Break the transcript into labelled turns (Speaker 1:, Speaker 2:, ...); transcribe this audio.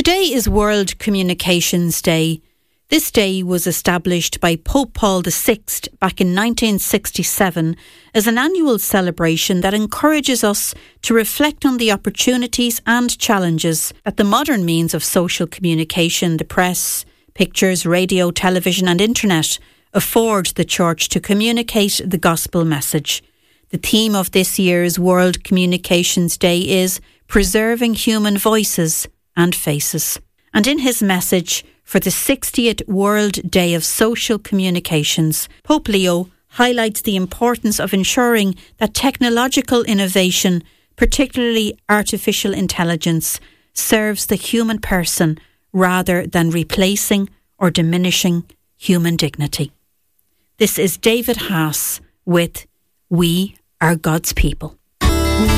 Speaker 1: Today is World Communications Day. This day was established by Pope Paul VI back in 1967 as an annual celebration that encourages us to reflect on the opportunities and challenges that the modern means of social communication, the press, pictures, radio, television and internet afford the Church to communicate the gospel message. The theme of this year's World Communications Day is Preserving Human Voices and Faces. And in his message for the 60th World Day of Social Communications, Pope Leo highlights the importance of ensuring that technological innovation, particularly artificial intelligence, serves the human person rather than replacing or diminishing human dignity. This is David Haas with We Are God's People.